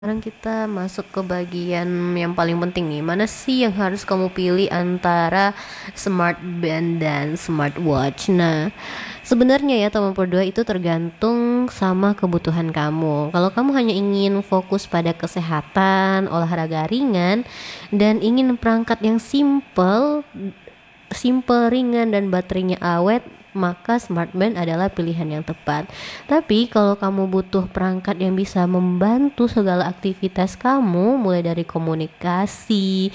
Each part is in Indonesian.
Sekarang kita masuk ke bagian yang paling penting nih. Mana sih yang harus kamu pilih antara smart band dan smartwatch? Nah, sebenarnya ya teman berdua itu tergantung sama kebutuhan kamu. Kalau kamu hanya ingin fokus pada kesehatan, olahraga ringan, dan ingin perangkat yang simple, ringan dan baterainya awet, maka smart band adalah pilihan yang tepat. Tapi kalau kamu butuh perangkat yang bisa membantu segala aktivitas kamu, mulai dari komunikasi,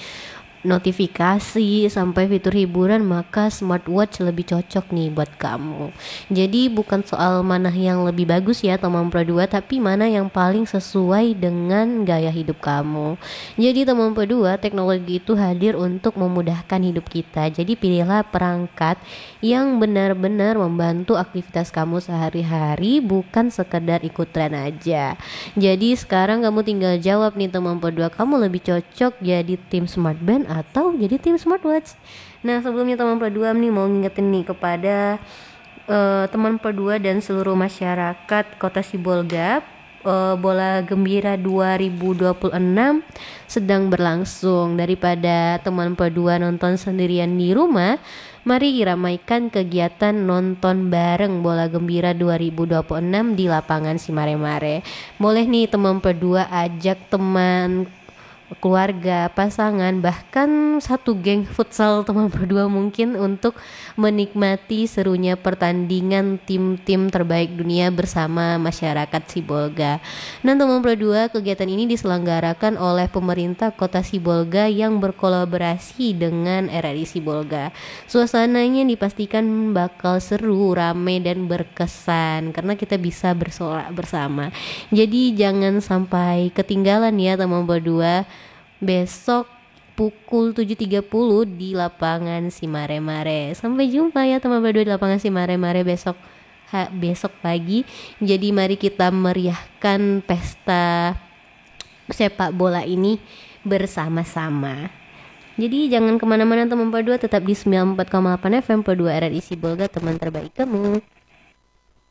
notifikasi sampai fitur hiburan, maka smartwatch lebih cocok nih buat kamu. Jadi bukan soal mana yang lebih bagus ya teman berdua, tapi mana yang paling sesuai dengan gaya hidup kamu. Jadi teman berdua, teknologi itu hadir untuk memudahkan hidup kita. Jadi pilihlah perangkat yang benar-benar membantu aktivitas kamu sehari-hari, bukan sekedar ikut tren aja. Jadi sekarang kamu tinggal jawab nih teman berdua, kamu lebih cocok jadi tim smart band atau jadi tim smartwatch. Nah, sebelumnya teman berdua nih mau ngingetin nih kepada teman berdua dan seluruh masyarakat Kota Sibolga, Bola Gembira 2026 sedang berlangsung. Daripada teman berdua nonton sendirian di rumah, mari ramaikan kegiatan nonton bareng Bola Gembira 2026 di lapangan Simare-Mare. Boleh nih teman berdua ajak teman, keluarga, pasangan, bahkan satu geng futsal teman berdua mungkin untuk menikmati serunya pertandingan tim-tim terbaik dunia bersama masyarakat Sibolga. Nah teman berdua, kegiatan ini diselenggarakan oleh pemerintah Kota Sibolga yang berkolaborasi dengan RRI Sibolga. Suasananya dipastikan bakal seru, rame dan berkesan karena kita bisa bersorak bersama. Jadi jangan sampai ketinggalan ya teman berdua. Besok pukul 7.30 di lapangan Simare-Mare. Sampai jumpa ya teman berdua di lapangan Simare-Mare besok pagi. Jadi mari kita meriahkan pesta sepak bola ini bersama-sama. Jadi jangan kemana-mana teman berdua, tetap di 94,8 FM Perdua RRI Sibolga, teman terbaik kamu.